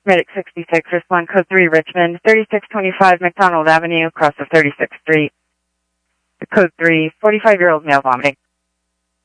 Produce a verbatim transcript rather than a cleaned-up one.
Medic sixty-six, respond code three, Richmond, thirty-six twenty-five McDonald Avenue, across of thirty-sixth Street. Code three, forty-five-year-old male vomiting.